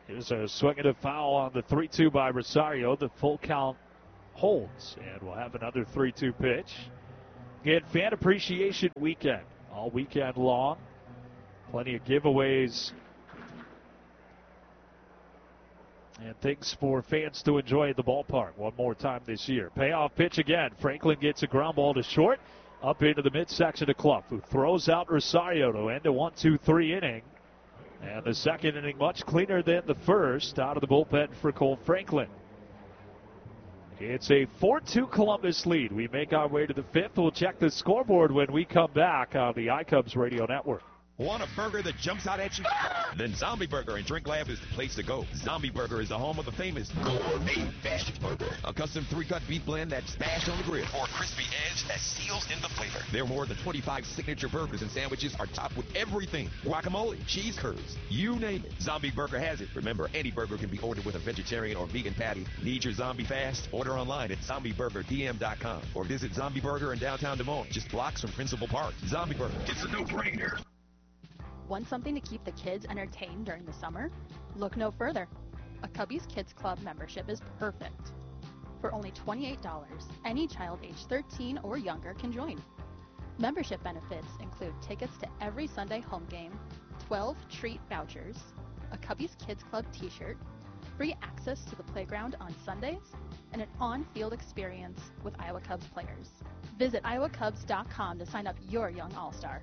Here's a swing and a foul on the 3-2 by Rosario. The full count holds, and we'll have another 3-2 pitch. Again, Fan Appreciation Weekend, all weekend long. Plenty of giveaways and things for fans to enjoy at the ballpark one more time this year. Payoff pitch again. Franklin gets a ground ball to short, up into the midsection of Clough, who throws out Rosario to end a 1-2-3 inning. And the second inning much cleaner than the first out of the bullpen for Cole Franklin. It's a 4-2 Columbus lead. We make our way to the fifth. We'll check the scoreboard when we come back on the iCubs Radio Network. Want a burger that jumps out at you? Then Zombie Burger and Drink Lab is the place to go. Zombie Burger is the home of the famous gourmet fast burger. A custom 3-cut beef blend that's smashed on the grill. Or a crispy edge that seals in the flavor. There are more than 25 signature burgers and sandwiches are topped with everything. Guacamole, cheese curds, you name it. Zombie Burger has it. Remember, any burger can be ordered with a vegetarian or vegan patty. Need your zombie fast? Order online at zombieburgerdm.com or visit Zombie Burger in downtown Des Moines, just blocks from Principal Park. Zombie Burger, it's a no-brainer. Want something to keep the kids entertained during the summer? Look no further. A Cubbies Kids Club membership is perfect. For only $28, any child age 13 or younger can join. Membership benefits include tickets to every Sunday home game, 12 treat vouchers, a Cubbies Kids Club t-shirt, free access to the playground on Sundays, and an on-field experience with Iowa Cubs players. Visit iowacubs.com to sign up your young all-star.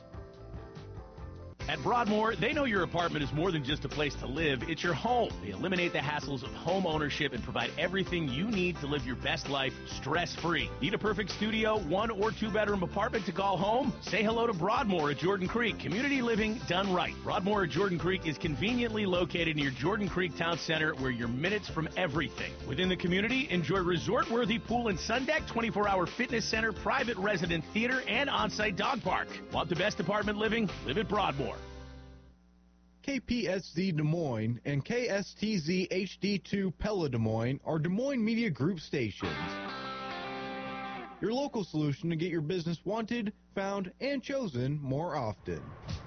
At Broadmoor, they know your apartment is more than just a place to live, it's your home. They eliminate the hassles of home ownership and provide everything you need to live your best life stress-free. Need a perfect studio, 1 or 2 bedroom apartment to call home? Say hello to Broadmoor at Jordan Creek. Community living done right. Broadmoor at Jordan Creek is conveniently located near Jordan Creek Town Center, where you're minutes from everything. Within the community, enjoy resort-worthy pool and sun deck, 24-hour fitness center, private resident theater, and on-site dog park. Want the best apartment living? Live at Broadmoor. KPSZ Des Moines and KSTZ HD2 Pella Des Moines are Des Moines Media Group stations. Your local solution to get your business wanted, found, and chosen more often.